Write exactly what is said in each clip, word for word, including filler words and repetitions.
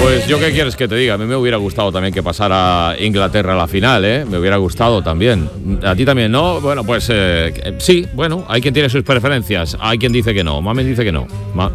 Pues yo qué quieres que te diga, a mí me hubiera gustado también que pasara Inglaterra a la final, ¿eh? Me hubiera gustado también. A ti también, ¿no? Bueno, pues eh, sí, bueno, hay quien tiene sus preferencias, hay quien dice que no, Mamen dice que no. Ma-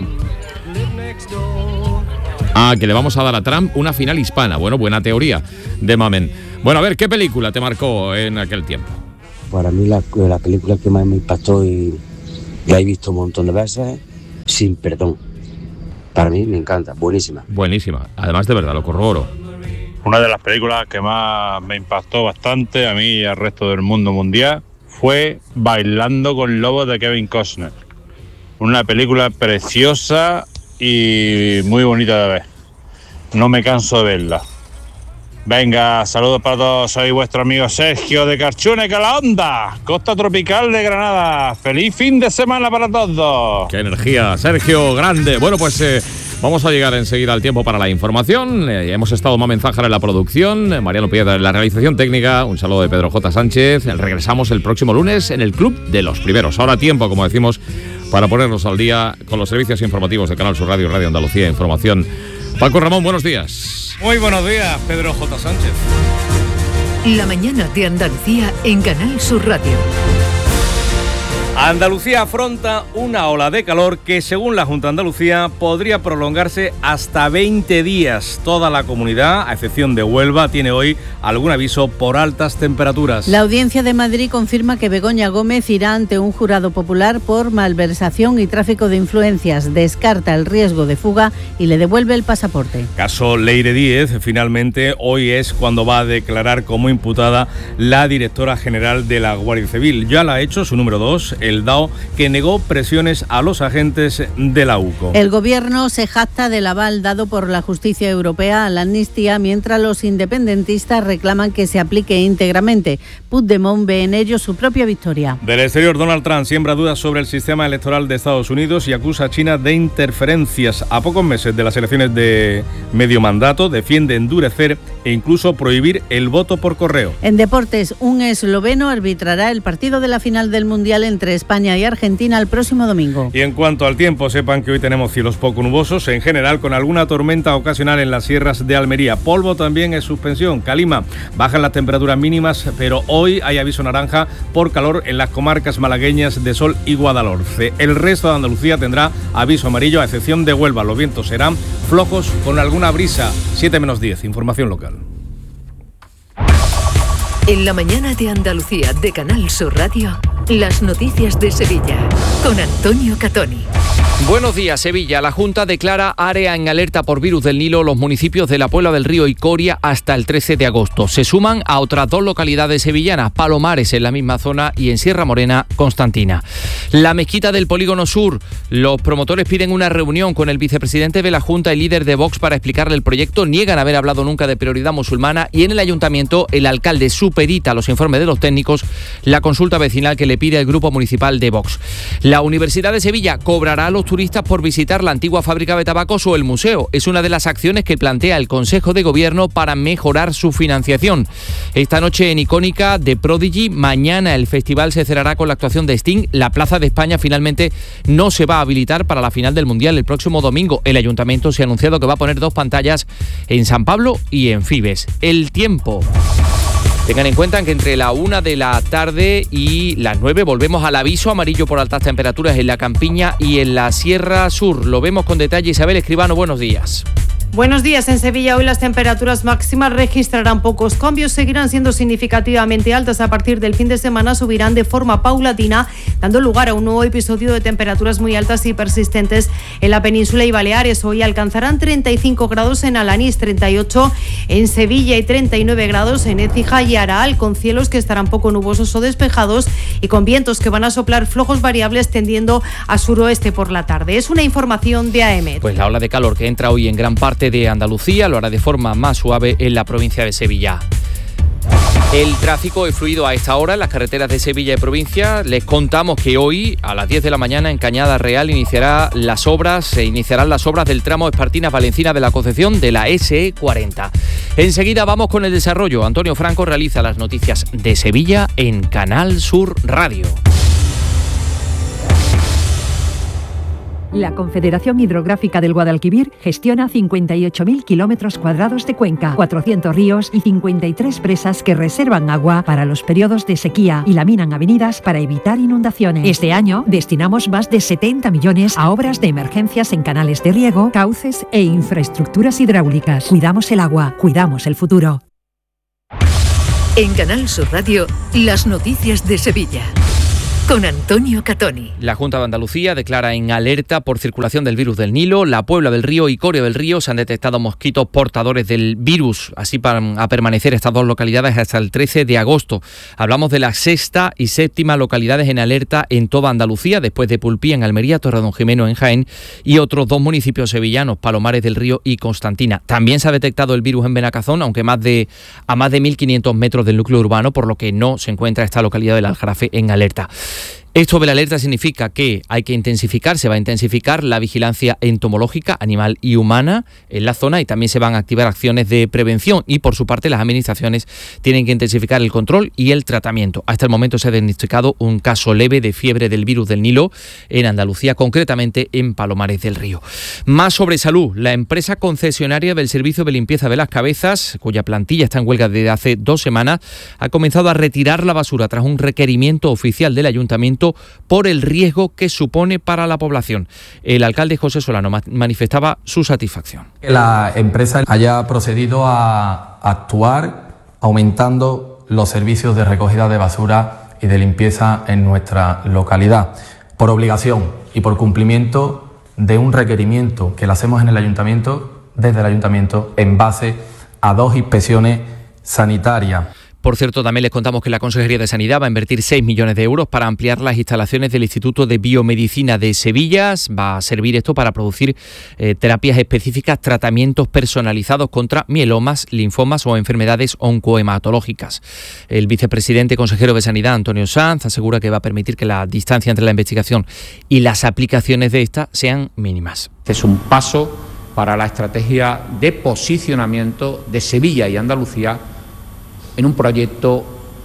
ah, que le vamos a dar a Trump una final hispana. Bueno, buena teoría de Mamen. Bueno, a ver, ¿qué película te marcó en aquel tiempo? Para mí la, la película que más me impactó y la he visto un montón de veces, Sin Perdón. Para mí me encanta, buenísima. Buenísima, además de verdad, lo corroboro. Una de las películas que más me impactó bastante a mí y al resto del mundo mundial fue Bailando con Lobos de Kevin Costner. Una película preciosa y muy bonita de ver. No me canso de verla. Venga, saludos para todos, soy vuestro amigo Sergio de Carchune, Calahonda, costa tropical de Granada. ¡Feliz fin de semana para todos! ¡Qué energía, Sergio, grande! Bueno, pues eh, vamos a llegar enseguida al tiempo para la información. Eh, hemos estado Mamen Zájara en la producción, eh, Mariano Piedra en la realización técnica, un saludo de Pedro J. Sánchez. Regresamos el próximo lunes en el Club de los Primeros. Ahora tiempo, como decimos, para ponernos al día con los servicios informativos de Canal Sur Radio, Radio Andalucía Información. Paco Ramón, buenos días. Muy buenos días, Pedro J. Sánchez. La mañana de Andalucía en Canal Sur Radio. Andalucía afronta una ola de calor que, según la Junta de Andalucía, podría prolongarse hasta veinte días. Toda la comunidad, a excepción de Huelva, tiene hoy algún aviso por altas temperaturas. La Audiencia de Madrid confirma que Begoña Gómez irá ante un jurado popular por malversación y tráfico de influencias. Descarta el riesgo de fuga y le devuelve el pasaporte. Caso Leire Díez, finalmente, hoy es cuando va a declarar como imputada la directora general de la Guardia Civil. Ya la ha hecho su número dos, el D A O, que negó presiones a los agentes de la U C O. El gobierno se jacta del aval dado por la justicia europea a la amnistía, mientras los independentistas reclaman que se aplique íntegramente. Puigdemont ve en ello su propia victoria. Del exterior, Donald Trump siembra dudas sobre el sistema electoral de Estados Unidos y acusa a China de interferencias. A pocos meses de las elecciones de medio mandato, defiende endurecer e incluso prohibir el voto por correo. En deportes, un esloveno arbitrará el partido de la final del Mundial entre España y Argentina el próximo domingo. Y en cuanto al tiempo, sepan que hoy tenemos cielos poco nubosos, en general con alguna tormenta ocasional en las sierras de Almería. Polvo también en suspensión. Calima, bajan las temperaturas mínimas, pero hoy hay aviso naranja por calor en las comarcas malagueñas de Sol y Guadalhorce. El resto de Andalucía tendrá aviso amarillo, a excepción de Huelva. Los vientos serán flojos con alguna brisa. siete menos diez, información local. En la mañana de Andalucía de Canal Sur Radio, las noticias de Sevilla con Antonio Catoni. Buenos días, Sevilla. La Junta declara área en alerta por virus del Nilo los municipios de La Puebla del Río y Coria hasta el trece de agosto. Se suman a otras dos localidades sevillanas, Palomares en la misma zona y en Sierra Morena, Constantina. La mezquita del Polígono Sur. Los promotores piden una reunión con el vicepresidente de la Junta y líder de Vox para explicarle el proyecto. Niegan haber hablado nunca de prioridad musulmana y en el ayuntamiento el alcalde supedita a los informes de los técnicos la consulta vecinal que le pide el grupo municipal de Vox. La Universidad de Sevilla cobrará a los turistas por visitar la antigua fábrica de tabacos o el museo. Es una de las acciones que plantea el Consejo de Gobierno para mejorar su financiación. Esta noche en Icónica de Prodigy, mañana el festival se cerrará con la actuación de Sting. La Plaza de España finalmente no se va a habilitar para la final del Mundial el próximo domingo. El Ayuntamiento se ha anunciado que va a poner dos pantallas en San Pablo y en Fibes. El tiempo. Tengan en cuenta que entre la una de la tarde y las nueve volvemos al aviso amarillo por altas temperaturas en la Campiña y en la Sierra Sur. Lo vemos con detalle. Isabel Escribano, buenos días. Buenos días. En Sevilla hoy las temperaturas máximas registrarán pocos cambios, seguirán siendo significativamente altas. A partir del fin de semana subirán de forma paulatina, dando lugar a un nuevo episodio de temperaturas muy altas y persistentes en la península y Baleares. Hoy alcanzarán treinta y cinco grados en Alanís, treinta y ocho en Sevilla y treinta y nueve grados en Écija y Araal, con cielos que estarán poco nubosos o despejados y con vientos que van a soplar flojos variables tendiendo a suroeste por la tarde. Es una información de A E M E T. Pues la ola de calor que entra hoy en gran parte de Andalucía lo hará de forma más suave en la provincia de Sevilla. El tráfico es fluido a esta hora en las carreteras de Sevilla y provincia. Les contamos que hoy a las diez de la mañana en Cañada Real iniciará las obras, se iniciarán las obras del tramo Espartinas-Valencina de la Concepción de la ese e cuarenta. Enseguida vamos con el desarrollo. Antonio Franco realiza las noticias de Sevilla en Canal Sur Radio. La Confederación Hidrográfica del Guadalquivir gestiona cincuenta y ocho mil kilómetros cuadrados de cuenca, cuatrocientos ríos y cincuenta y tres presas que reservan agua para los periodos de sequía y laminan avenidas para evitar inundaciones. Este año destinamos más de setenta millones a obras de emergencias en canales de riego, cauces e infraestructuras hidráulicas. Cuidamos el agua, cuidamos el futuro. En Canal Sur Radio, las noticias de Sevilla. Con Antonio Catoni. La Junta de Andalucía declara en alerta por circulación del virus del Nilo. La Puebla del Río y Coria del Río se han detectado mosquitos portadores del virus, así van a permanecer estas dos localidades hasta el trece de agosto. Hablamos de la sexta y séptima localidades en alerta en toda Andalucía, después de Pulpí en Almería, Torredonjimeno en Jaén y otros dos municipios sevillanos, Palomares del Río y Constantina. También se ha detectado el virus en Benacazón, aunque más de, a más de mil quinientos metros del núcleo urbano, por lo que no se encuentra esta localidad del Aljarafe en alerta. Esto de la alerta significa que hay que intensificar, se va a intensificar la vigilancia entomológica, animal y humana en la zona, y también se van a activar acciones de prevención, y por su parte las administraciones tienen que intensificar el control y el tratamiento. Hasta el momento se ha diagnosticado un caso leve de fiebre del virus del Nilo en Andalucía, concretamente en Palomares del Río. Más sobre salud. La empresa concesionaria del servicio de limpieza de las cabezas, cuya plantilla está en huelga desde hace dos semanas, ha comenzado a retirar la basura tras un requerimiento oficial del ayuntamiento por el riesgo que supone para la población. El alcalde José Solano manifestaba su satisfacción. Que la empresa haya procedido a actuar aumentando los servicios de recogida de basura y de limpieza en nuestra localidad, por obligación y por cumplimiento de un requerimiento que le hacemos en el ayuntamiento, desde el ayuntamiento, en base a dos inspecciones sanitarias. Por cierto, también les contamos que la Consejería de Sanidad va a invertir seis millones de euros para ampliar las instalaciones del Instituto de Biomedicina de Sevilla. Va a servir esto para producir eh, terapias específicas, tratamientos personalizados contra mielomas, linfomas o enfermedades oncohematológicas. El vicepresidente consejero de Sanidad, Antonio Sanz, asegura que va a permitir que la distancia entre la investigación y las aplicaciones de esta sean mínimas. Es un paso para la estrategia de posicionamiento de Sevilla y Andalucía en un proyecto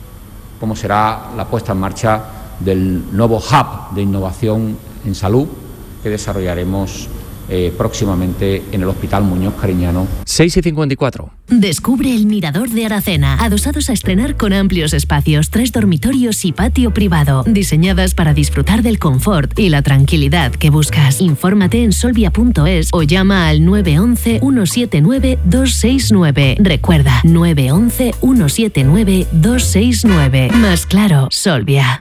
como será la puesta en marcha del nuevo hub de innovación en salud que desarrollaremos eh, próximamente en el Hospital Muñoz Cariñano. seis y cincuenta y cuatro. Descubre el Mirador de Aracena, adosados a estrenar con amplios espacios, tres dormitorios y patio privado, diseñadas para disfrutar del confort y la tranquilidad que buscas. Infórmate en solvia punto es o llama al nueve once, uno siete nueve, dos seis nueve. Recuerda, nueve once, uno siete nueve, dos seis nueve. Más claro, Solvia.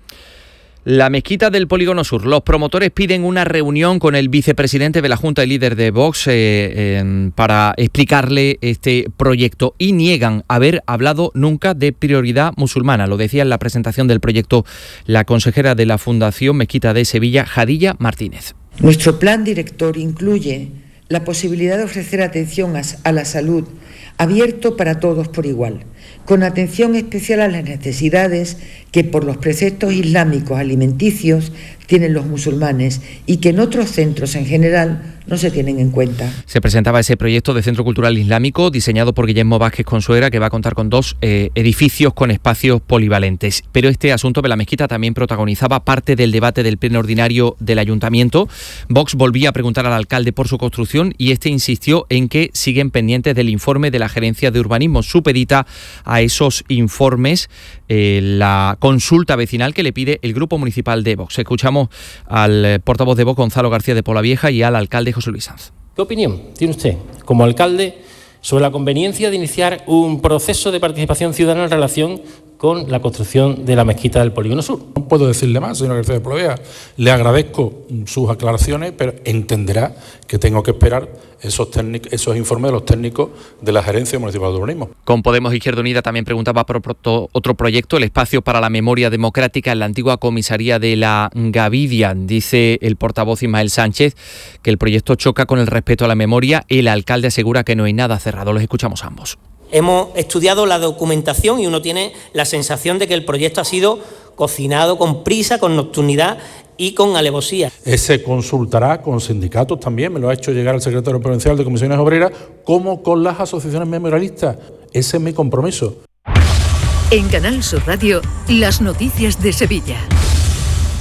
La mezquita del Polígono Sur. Los promotores piden una reunión con el vicepresidente de la Junta y líder de Vox eh, eh, para explicarle este proyecto, y niegan haber hablado nunca de prioridad musulmana. Lo decía en la presentación del proyecto la consejera de la Fundación Mezquita de Sevilla, Jadilla Martínez. Nuestro plan director incluye la posibilidad de ofrecer atención a la salud abierto para todos por igual, con atención especial a las necesidades que por los preceptos islámicos alimenticios tienen los musulmanes y que en otros centros en general no se tienen en cuenta. Se presentaba ese proyecto de Centro Cultural Islámico diseñado por Guillermo Vázquez Consuegra, que va a contar con dos eh, edificios con espacios polivalentes. Pero este asunto de la mezquita también protagonizaba parte del debate del pleno ordinario del Ayuntamiento. Vox volvía a preguntar al alcalde por su construcción y este insistió en que siguen pendientes del informe de la Gerencia de Urbanismo. Supedita a esos informes eh, la consulta vecinal que le pide el Grupo Municipal de Vox. Escuchamos al portavoz de Vox, Gonzalo García de Polavieja, y al alcalde José Luis Sanz. ¿Qué opinión tiene usted, como alcalde, sobre la conveniencia de iniciar un proceso de participación ciudadana en relación con la construcción de la mezquita del Polígono Sur? No puedo decirle más, señor García de Polavieja. Le agradezco sus aclaraciones, pero entenderá que tengo que esperar esos, técnicos, esos informes de los técnicos de la Gerencia Municipal de Urbanismo. Con Podemos Izquierda Unida también preguntaba por otro proyecto, el espacio para la memoria democrática en la antigua comisaría de la Gavidia. Dice el portavoz Ismael Sánchez que el proyecto choca con el respeto a la memoria. El alcalde asegura que no hay nada cerrado. Los escuchamos ambos. Hemos estudiado la documentación y uno tiene la sensación de que el proyecto ha sido cocinado con prisa, con nocturnidad y con alevosía. Se consultará con sindicatos también, me lo ha hecho llegar el secretario provincial de Comisiones Obreras, como con las asociaciones memorialistas. Ese es mi compromiso. En Canal Sur Radio, las noticias de Sevilla.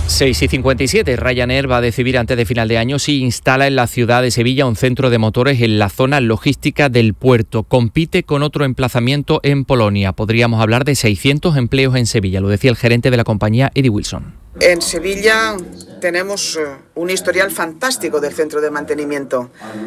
seis y cincuenta y siete. Ryanair va a decidir antes de final de año si instala en la ciudad de Sevilla un centro de motores en la zona logística del puerto. Compite con otro emplazamiento en Polonia. Podríamos hablar de seiscientos empleos en Sevilla, lo decía el gerente de la compañía, Eddie Wilson. En Sevilla tenemos un historial fantástico del centro de mantenimiento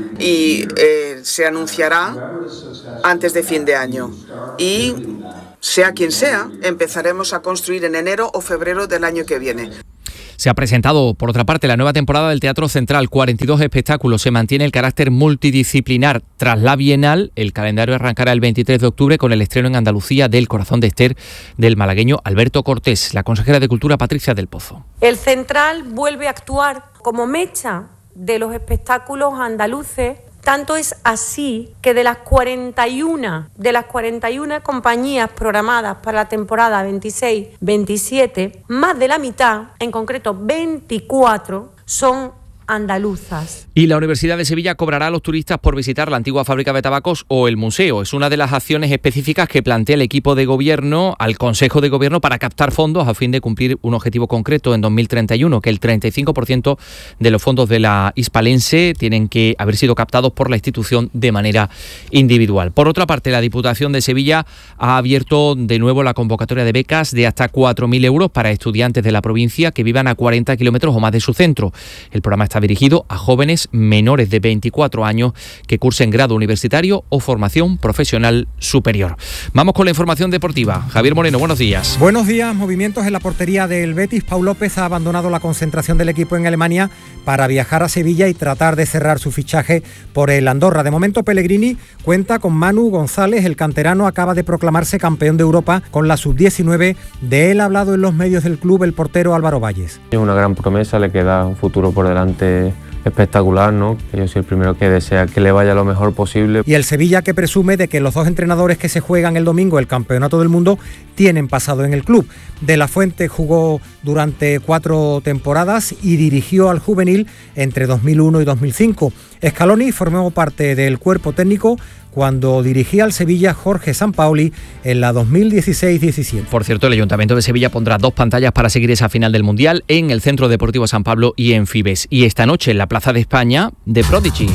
y eh, se anunciará antes de fin de año. Y sea quien sea, empezaremos a construir en enero o febrero del año que viene. Se ha presentado, por otra parte, la nueva temporada del Teatro Central. cuarenta y dos espectáculos. Se mantiene el carácter multidisciplinar. Tras la Bienal, el calendario arrancará el veintitrés de octubre con el estreno en Andalucía del Corazón de Ester del malagueño Alberto Cortés. La consejera de Cultura, Patricia del Pozo. El Central vuelve a actuar como mecha de los espectáculos andaluces. Tanto es así que de las cuarenta y una, de las cuarenta y una compañías programadas para la temporada veintiséis veintisiete, más de la mitad, en concreto veinticuatro, son andaluzas. Y la Universidad de Sevilla cobrará a los turistas por visitar la antigua fábrica de tabacos o el museo. Es una de las acciones específicas que plantea el equipo de gobierno al Consejo de Gobierno para captar fondos a fin de cumplir un objetivo concreto en dos mil treinta y uno, que el treinta y cinco por ciento de los fondos de la hispalense tienen que haber sido captados por la institución de manera individual. Por otra parte, la Diputación de Sevilla ha abierto de nuevo la convocatoria de becas de hasta cuatro mil euros para estudiantes de la provincia que vivan a cuarenta kilómetros o más de su centro. El programa está dirigido a jóvenes menores de veinticuatro años que cursen grado universitario o formación profesional superior. Vamos con la información deportiva. Javier Moreno, buenos días. Buenos días. Movimientos en la portería del Betis. Pau López ha abandonado la concentración del equipo en Alemania para viajar a Sevilla y tratar de cerrar su fichaje por el Andorra. De momento, Pellegrini cuenta con Manu González. El canterano acaba de proclamarse campeón de Europa con la sub diecinueve. De él ha hablado en los medios del club el portero Álvaro Valles. Es una gran promesa, le queda un futuro por delante espectacular, ¿no? Yo soy el primero que desea que le vaya lo mejor posible. Y el Sevilla, que presume de que los dos entrenadores que se juegan el domingo el Campeonato del Mundo tienen pasado en el club. De la Fuente jugó durante cuatro temporadas y dirigió al juvenil entre dos mil uno y dos mil cinco. Scaloni formó parte del cuerpo técnico cuando dirigía al Sevilla Jorge Sampaoli en la dos mil dieciséis diecisiete. Por cierto, el Ayuntamiento de Sevilla pondrá dos pantallas para seguir esa final del Mundial en el Centro Deportivo San Pablo y en Fibes. Y esta noche en la Plaza de España, The Prodigy.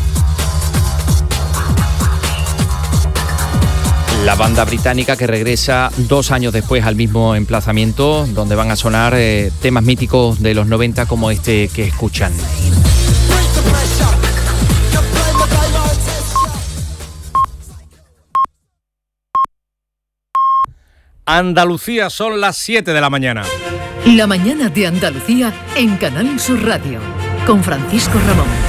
La banda británica que regresa dos años después al mismo emplazamiento, donde van a sonar eh, temas míticos de los noventa como este que escuchan. Andalucía, son las siete de la mañana. La mañana de Andalucía en Canal Sur Radio, con Francisco Ramón.